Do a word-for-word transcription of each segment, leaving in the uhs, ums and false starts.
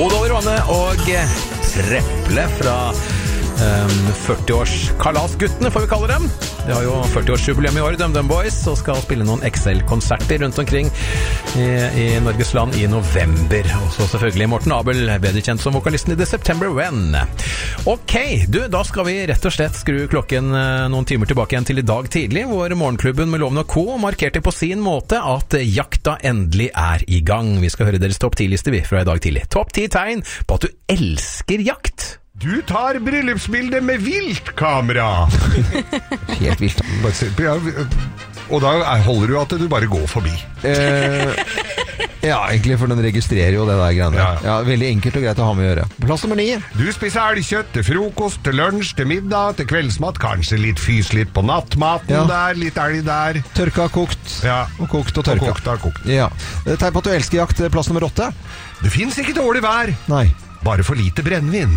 Hodet over vannet og Preple fra um, førti-års-kalasguttene, får vi kalle dem. De har jo førti-årsjubileum i år, DumDum Boys, og skal spille noen X L-konserter rundt omkring i, i Norges land i november. Og så selvfølgelig Morten Abel, bedre kjent som vokalisten i The September When. Ok, du, da skal vi rett og slett skru klokken noen timer tilbake igjen til i dag tidlig, hvor Morgenklubben med Loven og Co. markerte på sin måte at jakta endelig er i gang. Vi skal høre deres topp ti-liste vi fra i dag tidlig. Topp ti tegn på at du elsker jakt. Du tar bryllupsbildet med viltkamera. Helt vilt. Ja, og da holder du at du bare går forbi. Eh, ja, egentlig, for den registrerer jo det der greiene. Ja. Ja, veldig enkelt og greit å ha med å gjøre. Plass nummer ni. Du spiser elgkjøtt til frokost, til lunsj, til middag, til kveldsmat. Kanskje litt fys litt på nattmaten Ja. der, litt elg der. Tørka, kokt. Ja. Og kokt og tørka. Og kokt, og kokt. Ja. Tegn på at du elsker jakt. Plass nummer åtte. Det finnes ikke dårlig vær. Nei. Bare for lite brennvin.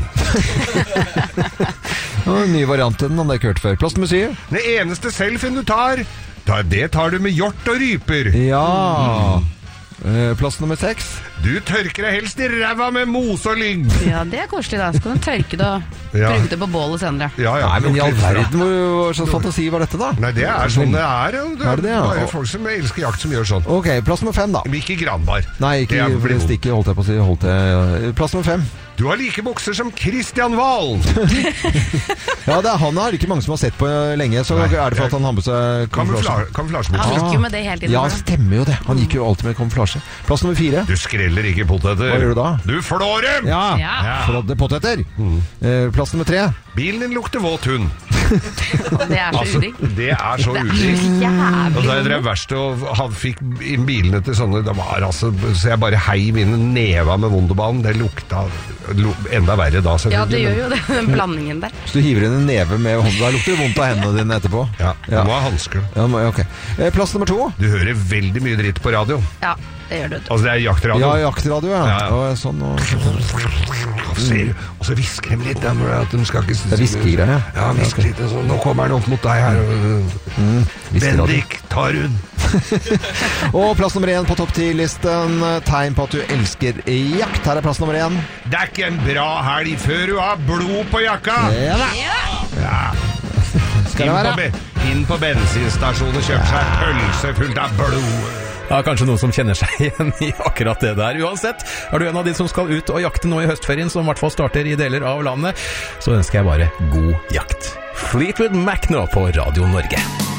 En ny variant til den, han har jeg ikke hørt før. Plass nummer syv. Det eneste selfien du tar, det tar du med hjort og ryper. Ja. Mm. Plass nummer seks. Du tørker deg helst i ræva med mose og lygg. Ja, det er koselig da. Så kan du tørke det og Ja. bruke det på bålet senere. Ja, ja, Nei, men i all lukter litt verden, hvor, hvor slags fantasi var dette da? Nei, det er sånn det er. Det er, Er det det, ja? bare folk som elsker jakt som gjør sånn. Ok, plass nummer fem da. Men ikke Granbar. Nei, ikke Det er for det vondt. stikket, holdt jeg på å si. Holdt jeg. Plass nummer fem. Du har like bukser som Kristian Valen. Ja, det er han har ikke mange som har sett på lenge, så Nei, er det for at han har med seg kamuflasje. Kamufla- Kamuflasjebukser. Han gikk jo med det hele tiden. Ja, stemmer jo det. Han gikk jo alltid med kamuflasje. Plass nummer fire. Du skreller ikke poteter. Hva gjør du da? Du flår dem! Ja, Ja. flådde poteter. Eh, Plass nummer tre. Bilen din lukter våt hund. Det er så Altså, udigg. det er så Det er udigg. så jævlig. Og det er det verste, og han fikk i bilene til sånne, det var altså, så jeg bare heiv mine neva med Wunderbaum, det lukta lu- enda verre da, selvfølgelig. Ja, det gjør jo det, den blandingen der. Så du hiver inn en neve med hånden. Da lukter det vondt av hendene dine etterpå. Ja, Ja. du må ha hansker. Ja, må- ok. Eh, Plass nummer to. Du hører veldig mye dritt på radio. Ja, det gjør du. Altså, det er jaktradio. Ja, jaktradio, ja. Ja, ja. Og sånn, og... Og så ser du- og så visker de litt, der, at de skal ikke... Det er viskegreier, ja. Ja, visker litt, og så, nå kommer han opp mot deg her. viskeradio. Bendik, tar hun. Og plass nummer én på topp ti-listen. Tegn på at du elsker jakt. Her er plass nummer én. Det er ikke en bra helg før du har blod på jakka. Ja da. Ja. Skal Inn det på, være? be- inn på bensinstasjonen og kjøper seg pølse fullt av blod. Ja, kanskje noen som kjenner seg igjen i akkurat det der. Uansett, er du en av de som skal ut og jakte nå i høstferien, som i hvert fall starter i deler av landet, så ønsker jeg bare god jakt. Fleetwood Mac nå på Radio Norge.